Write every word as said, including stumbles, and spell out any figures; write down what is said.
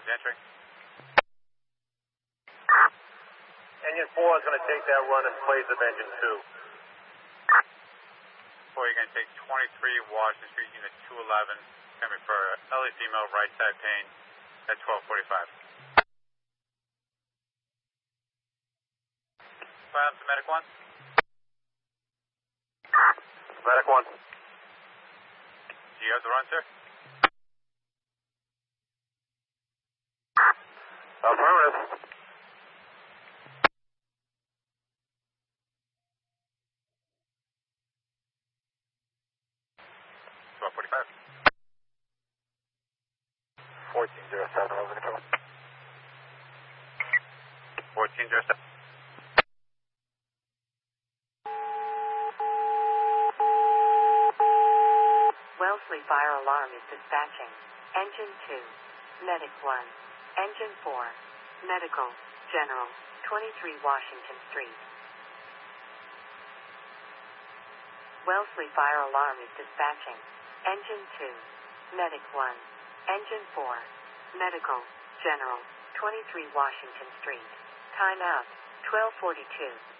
Entering. Engine four is going to take that run in place of engine two. four, you're going to take twenty-three Washington Street, unit two eleven, coming for Ellie female, right side pane at twelve forty-five. Fire to Medic one. Medic one. Do you have the run, sir? Affirmative. twelve forty-five. fourteen zero seven, over control. fourteen zero seven. Wellesley fire alarm is dispatching. Engine two, Medic one. Engine four, Medical, General, twenty-three Washington Street. Wellesley fire alarm is dispatching. Engine two, Medic one. Engine four, Medical, General, twenty-three Washington Street. Time out, twelve forty-two.